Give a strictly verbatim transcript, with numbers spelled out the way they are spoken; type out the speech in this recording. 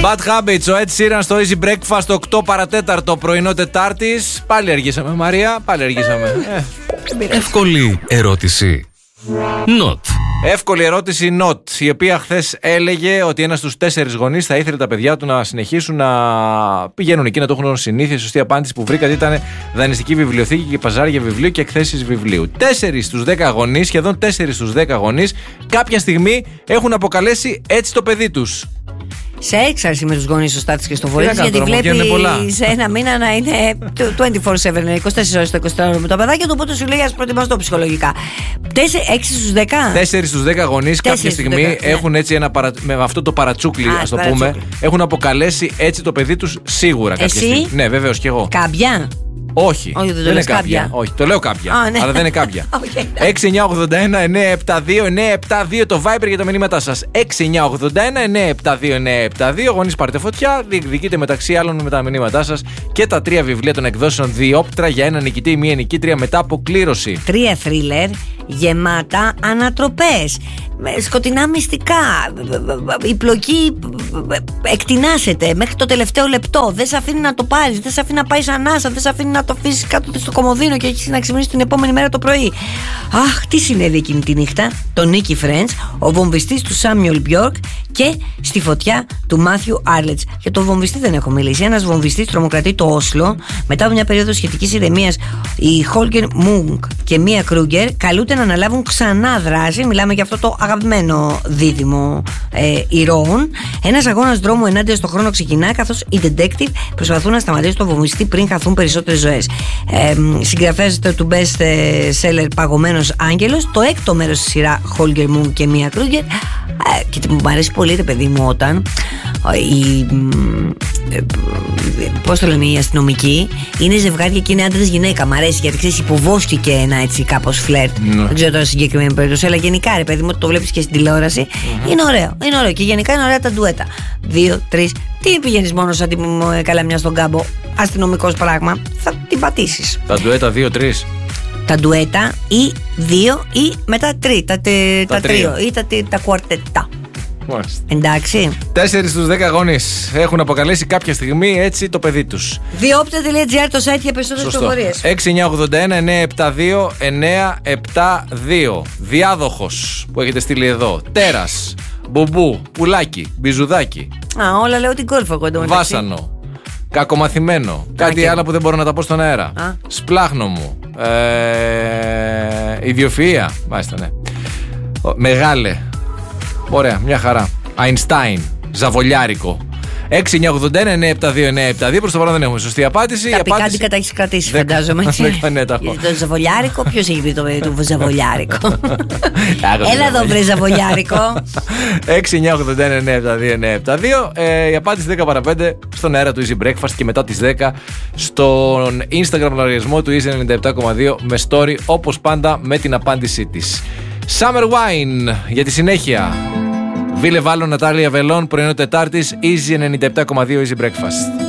Bad Habits, ο Ed Sheeran στο Easy Breakfast, οκτώ παρατέταρτο πρωινό Τετάρτης. Πάλι αργήσαμε, Μαρία, πάλι αργήσαμε. ε. Εύκολη ερώτηση. Not. Εύκολη ερώτηση not, η οποία χθες έλεγε ότι ένας στους τέσσερις γονείς θα ήθελε τα παιδιά του να συνεχίσουν να πηγαίνουν εκεί, να το έχουν συνήθεια. Η σωστή απάντηση που βρήκατε ήταν δανειστική βιβλιοθήκη και παζάρια βιβλίου και εκθέσεις βιβλίου. Τέσσερις στους δέκα γονείς, σχεδόν τέσσερις στους δέκα γονείς, κάποια στιγμή έχουν αποκαλέσει έτσι το παιδί τους. Σε έξαρση με τους γονείς στο Στάτης και στο Βορρά, γιατί βλέπει σε ένα μήνα να είναι είκοσι τέσσερις επτά, είκοσι τέσσερις ώρες το είκοσι τέσσερα ώρο με το παιδάκι του, οπότε σου λέει ας προετοιμαστώ ψυχολογικά. έξι στους δέκα. τέσσερις στους δέκα γονείς κάποια στιγμή δέκα, έχουν έτσι ένα παρα... με αυτό το παρατσούκλι, α το πούμε, έχουν αποκαλέσει έτσι το παιδί τους σίγουρα κάποια Εσύ? στιγμή. Ναι, βεβαίως και εγώ. Κάμπια. Όχι, Όχι, δεν, δεν το είναι κάποια. κάποια. Όχι, το λέω κάποια. Α, ναι. Αλλά δεν είναι κάποια. Okay, έξι εννιά ογδόντα ένα εννιά επτά δύο εννιά επτά δύο το Viber για τα μηνύματά σας. έξι εννιά ογδόντα ένα εννιά επτά δύο εννιά επτά δύο. Γονείς πάρτε φωτιά. Διεκδικείτε μεταξύ άλλων με τα μηνύματά σας και τα τρία βιβλία των εκδόσεων Διόπτρα για ένα νικητή ή μία νικήτρια μετά από κλήρωση. Τρία θρίλερ γεμάτα ανατροπές. Σκοτεινά μυστικά. Η πλοκή εκτινάσεται μέχρι το τελευταίο λεπτό. Δεν σε αφήνει να το πάρεις, δεν σε αφήνει να πάει σαν άσα, δεν σε αφήνει να το αφήσεις κάτω στο κομμωδίνο και έχεις να ξυπνήσεις την επόμενη μέρα το πρωί. Αχ, τι συνέβη εκείνη τη νύχτα. Το Νίκη Φρέντς, ο βομβιστής του Σάμιουελ Μπιόρκ και στη φωτιά του Μάθιου Άρλετς. Για τον βομβιστή δεν έχω μιλήσει. Ένας βομβιστής τρομοκρατεί το Όσλο. Μετά από μια περίοδο σχετικής ηρεμίας, οι Χόλγκερ Μούγκ και Μία Κρούγκερ καλούνται να αναλάβουν ξανά δράση. Μιλάμε για αυτό το αγαπημένο δίδυμο ε, ηρώων. Ένας αγώνας δρόμου ενάντια στον χρόνο ξεκινά, καθώς οι detective προσπαθούν να σταματήσουν τον βομβιστή πριν χαθούν περισσότερες ζωές. Ε, Συγγραφέας του best seller Παγωμένος Άγγελος, το έκτο μέρος στη σειρά Χόλγκερ Μούγκ και Μία Κρούγκερ. Ε, και μου αρέσει πολύ, ρε παιδί μου, όταν η, ε, πώς το λένε, οι αστυνομικοί είναι ζευγάρια και είναι άντρας γυναίκα. Μ' αρέσει γιατί ξέρεις, υποβόσκηκε ένα έτσι κάπως φλερτ. Mm. Δεν ξέρω τώρα συγκεκριμένη περίπτωση, αλλά γενικά, ρε παιδί μου, το βλέπεις και στην τηλεόραση. Mm-hmm. Είναι ωραίο, είναι ωραίο και γενικά είναι ωραία τα ντουέτα. Δύο, τρεις. Τι πηγαίνεις μόνο σαν την καλαμιά στον κάμπο, αστυνομικός πράγμα, θα την πατήσεις. Τα ντουέτα δύο τρεις. Τα ντουέτα ή δύο ή μετά τρία, τα, τα, τα τρίο ή τα, τα κουαρτετά. Μάλιστα. Εντάξει. τέσσερις στους δέκα γονείς έχουν αποκαλέσει κάποια στιγμή έτσι το παιδί τους. Διόπτα τελεία τζι άρ το site για περισσότερες πληροφορίες. έξι εννιά ογδόντα ένα εννιά επτά δύο εννιά επτά δύο. Διάδοχος που έχετε στείλει εδώ. Τέρας, μπουμπού, πουλάκι, μπιζουδάκι. Α, όλα λέω την κόλφα εγώ εντωμεταξύ. Βάσανο, κακομαθημένο. Κάτι άλλο που δεν μπορώ να τα πω στον αέρα. Α. Σπλάχνο μου. Ε, ιδιοφυΐα. Μάλιστα, ναι. Μεγάλε. Ωραία, μια χαρά. Αϊνστάιν. Ζαβολιάρικο. έξι εννιά ογδόντα ένα εννιά επτά δύο εννιά επτά δύο. Προς το παρόν δεν έχουμε σωστή απάντηση. Τα πικάντικα τα έχεις κρατήσει, φαντάζομαι. Ναι, τα έχω. Το ζαβολιάρικο, ποιος έχει πει το ζαβολιάρικο? Έλα εδώ, βρε ζαβολιάρικο. έξι εννιά ογδόντα ένα εννιά επτά δύο εννιά επτά δύο. Η απάντηση δέκα παρά πέντε στον αέρα του Easy Breakfast και μετά τις δέκα στον Instagram λογαριασμό του Easy ενενήντα επτά κόμμα δύο με story, όπως πάντα με την απάντησή της. Summer Wine για τη συνέχεια. Βίλε Βάλο, Νατάλια Βελών, πρωινό Τετάρτης, Easy ενενήντα επτά κόμμα δύο Easy Breakfast.